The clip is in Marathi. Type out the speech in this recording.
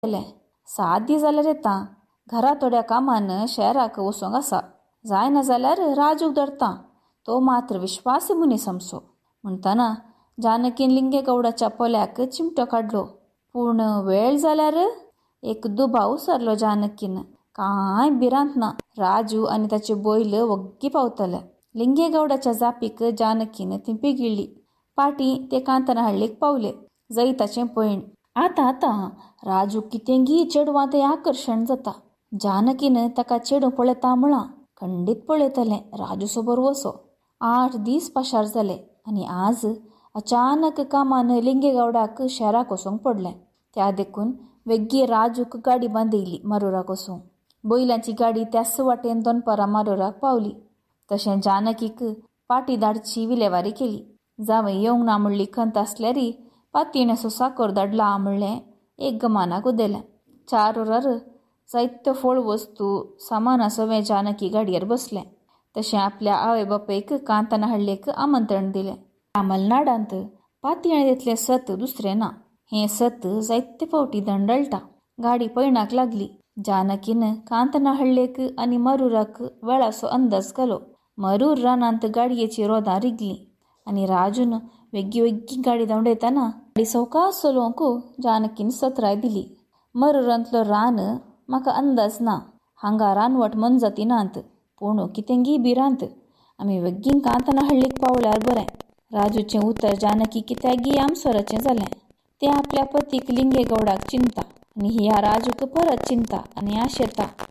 केलें. 7 दीस जाल्यार येता. घरा थोड्या कामान शहराक वचोंक आसा. जायना जाल्यार राजूक धरता. तो मात्र विश्वासी मनीस आमचो. म्हणटना जानकीन लिंगेगौडाच्या पोल्याक चिमटो काडलो. पूण वेळ जाल्यार एक दुबाव सरलो जानकीन. कांय भिरांत ना. राजू आनी ताचे बैल वग्गी पावतले. लिंगेगौडाच्या जापीक जानकीन ती पिगिळ्ळी. पाटी ते कांतनहळ्ळीक पावले. जैताचें पैण. आतां राजू कितेंगी चेडवां थंय आकर्शण जाता. जानकीन ताका चेडूं पळयता म्हळां खंडीत पळयतलें राजू सोबर वसो. 8 दीस पाशार जाले आनी आज अचानक कामान लिंगेगौडाक शहराक वचोंक पडलें. त्या देखून वेग्गी राजूक गाडी बांदयली मारुराक वचोंक. बैलांची गाडी त्याच वाटेन दोनपारां मारुराक पावली. तशें जानकीक पाटी धाडची विलेवारी केली. जावं येवंक ना म्हणली खंत आसल्यारी पातयेचो साकर धाडला म्हणलें एक गमानाक उदेलें. 4 वरार जायत्यो फळ वस्तू सामान सगळें जानकी गाडयेर बसलें. तशें आपल्या आवय बापायक कांतनहळ्ळेक आमंत्रण दिलें. तामलनाडांत पातयेंतलें सत दुसरें ना. हें सत जायते फावटी दंडळटा. गाडी पैणाक लागली. जानकीन कांतनहळ्ळेक आनी मारुराक वेळाचो अंदाज घालो. मारूर रानांत गाडयेची रोदां रिगलीं आनी राजून वेग्गी वेग्गी गाडी धांवडयतना गाडी सवकास चलोवंक जानकीन सतराय दिली. मारुरांतलो रान म्हाका अंदाज ना. हांगा रानवट मनजाती नात. पूण कितेंगी भिरांत. आमी वेग्गीन कांतनहळ्ळीक पावल्यार बरें. राजूचें उतर जानकी कित्यागी आमसोराचें जालें. तें आपल्या पतीक लिंगेगौडाक चिंता आनी ह्या राजूक परत चिंता आनी आशेता.